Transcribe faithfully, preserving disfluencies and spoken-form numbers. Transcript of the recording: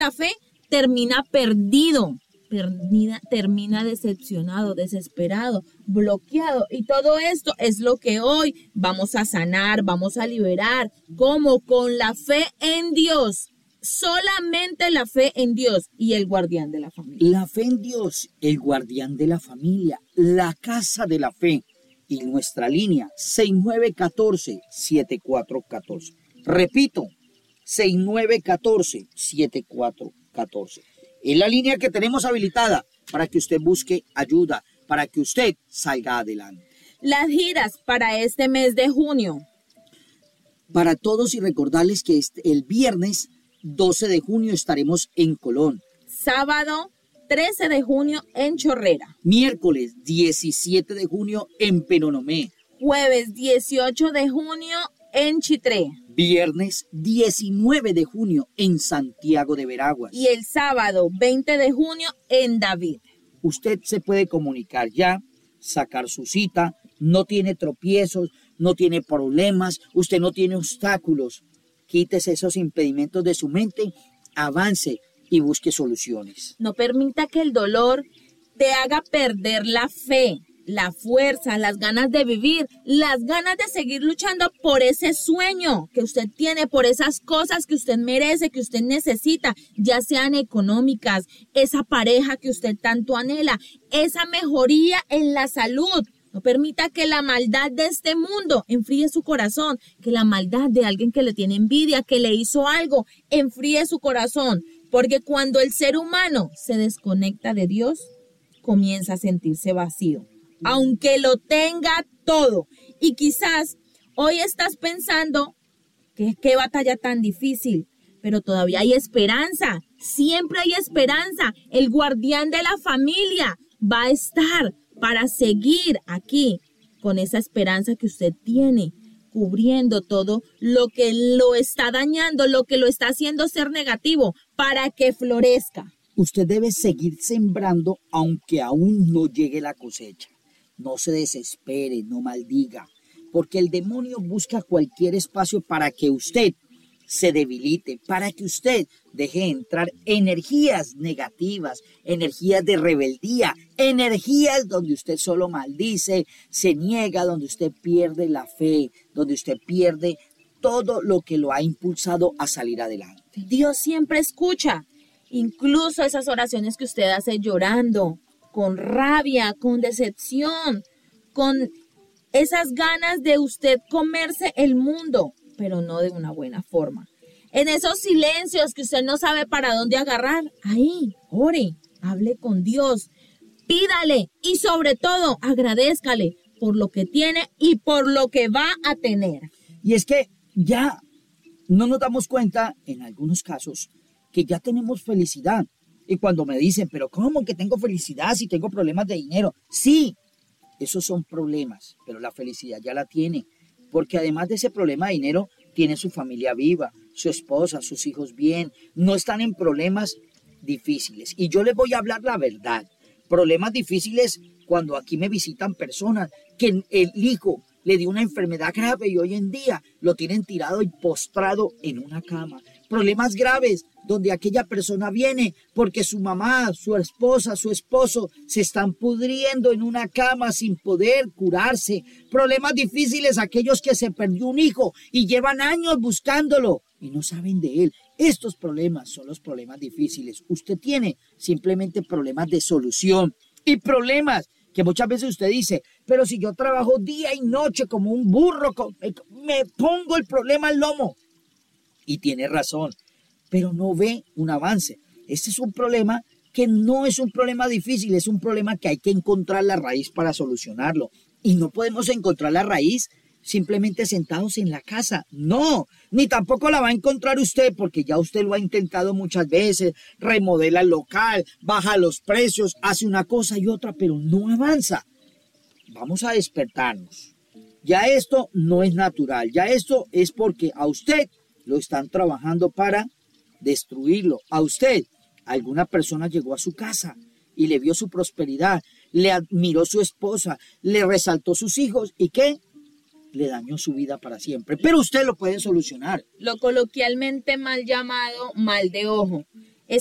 la fe, termina perdido, termina, termina decepcionado, desesperado, bloqueado. Y todo esto es lo que hoy vamos a sanar, vamos a liberar. ¿Cómo? Con la fe en Dios. Solamente la fe en Dios y el guardián de la familia. La fe en Dios, el guardián de la familia, la casa de la fe y nuestra línea seis nueve uno cuatro, siete cuatro uno cuatro. Repito, seis nueve uno cuatro, siete cuatro uno cuatro. Es la línea que tenemos habilitada para que usted busque ayuda, para que usted salga adelante. Las giras para este mes de junio. Para todos y recordarles que este, el viernes doce de junio estaremos en Colón. Sábado trece de junio en Chorrera. Miércoles diecisiete de junio en Penonomé. Jueves dieciocho de junio en Chitré. Viernes diecinueve de junio en Santiago de Veraguas. Y el sábado veinte de junio en David. Usted se puede comunicar ya, sacar su cita, no tiene tropiezos, no tiene problemas, usted no tiene obstáculos. Quítese esos impedimentos de su mente, avance y busque soluciones. No permita que el dolor te haga perder la fe, la fuerza, las ganas de vivir, las ganas de seguir luchando por ese sueño que usted tiene, por esas cosas que usted merece, que usted necesita, ya sean económicas, esa pareja que usted tanto anhela, esa mejoría en la salud. No permita que la maldad de este mundo enfríe su corazón, que la maldad de alguien que le tiene envidia, que le hizo algo, enfríe su corazón. Porque cuando el ser humano se desconecta de Dios, comienza a sentirse vacío, aunque lo tenga todo. Y quizás hoy estás pensando que qué batalla tan difícil, pero todavía hay esperanza, siempre hay esperanza. El guardián de la familia va a estar para seguir aquí con esa esperanza que usted tiene, cubriendo todo lo que lo está dañando, lo que lo está haciendo ser negativo, para que florezca. Usted debe seguir sembrando aunque aún no llegue la cosecha. No se desespere, no maldiga, porque el demonio busca cualquier espacio para que usted se debilite, para que usted deje entrar energías negativas, energías de rebeldía, energías donde usted solo maldice, se niega, donde usted pierde la fe, donde usted pierde todo lo que lo ha impulsado a salir adelante. Dios siempre escucha, incluso esas oraciones que usted hace llorando, con rabia, con decepción, con esas ganas de usted comerse el mundo, pero no de una buena forma. En esos silencios que usted no sabe para dónde agarrar, ahí, ore, hable con Dios, pídale y sobre todo agradézcale por lo que tiene y por lo que va a tener. Y es que ya no nos damos cuenta, en algunos casos, que ya tenemos felicidad. Y cuando me dicen, pero ¿cómo que tengo felicidad si tengo problemas de dinero? Sí, esos son problemas, pero la felicidad ya la tiene. Porque además de ese problema de dinero, tiene su familia viva, su esposa, sus hijos bien, no están en problemas difíciles. Y yo les voy a hablar la verdad. Problemas difíciles cuando aquí me visitan personas que el hijo le dio una enfermedad grave y hoy en día lo tienen tirado y postrado en una cama. Problemas graves donde aquella persona viene porque su mamá, su esposa, su esposo se están pudriendo en una cama sin poder curarse. Problemas difíciles aquellos que se perdió un hijo y llevan años buscándolo y no saben de él. Estos problemas son los problemas difíciles. Usted tiene simplemente problemas de solución y problemas que muchas veces usted dice, pero si yo trabajo día y noche como un burro, me pongo el problema al lomo. Y tiene razón, pero no ve un avance. Este es un problema que no es un problema difícil, es un problema que hay que encontrar la raíz para solucionarlo. Y no podemos encontrar la raíz simplemente sentados en la casa. No, ni tampoco la va a encontrar usted porque ya usted lo ha intentado muchas veces, remodela el local, baja los precios, hace una cosa y otra, pero no avanza. Vamos a despertarnos. Ya esto no es natural, ya esto es porque a usted lo están trabajando para destruirlo. A usted, alguna persona llegó a su casa y le vio su prosperidad, le admiró su esposa, le resaltó sus hijos y ¿qué? Le dañó su vida para siempre. Pero usted lo puede solucionar. Lo coloquialmente mal llamado mal de ojo.